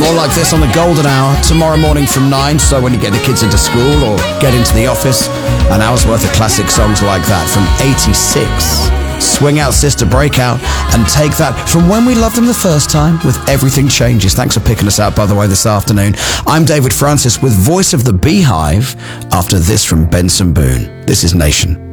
more like this on the Golden Hour tomorrow morning from 9, so when you get the kids into school or get into the office, an hour's worth of classic songs like that from 86. Swing Out Sister, Break Out, and take that from when we loved them the first time with Everything Changes. Thanks for picking us out, by the way, this afternoon. I'm David Francis with Voice of the Beehive after this from Benson Boone. This is Nation.